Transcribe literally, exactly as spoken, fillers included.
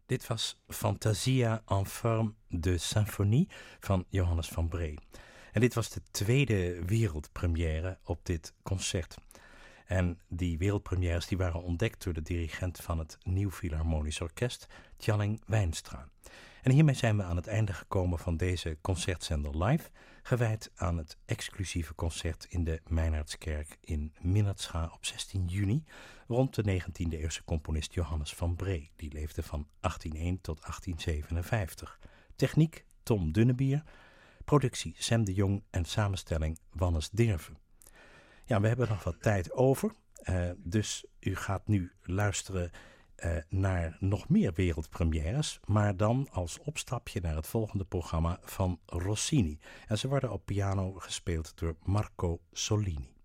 Dit was Fantasia en forme de symphonie van Johannes van Bree. En dit was de tweede wereldpremière op dit concert. En die wereldpremières die waren ontdekt door de dirigent van het Nieuw Philharmonisch Orkest, Tjalling Wijnstra. En hiermee zijn we aan het einde gekomen van deze concertzender live, gewijd aan het exclusieve concert in de Meijnaertskerk in Minnertscha op zestien juni, rond de negentiende eeuwse componist Johannes van Bree. Die leefde van achttienhonderdéén tot achttien zevenenvijftig. Techniek Tom Dunnebier, productie Sam de Jong en samenstelling Wannes Dirven. Ja, we hebben nog wat tijd over, uh, dus u gaat nu luisteren uh, naar nog meer wereldpremières, maar dan als opstapje naar het volgende programma van Rossini. En ze worden op piano gespeeld door Marco Sollini.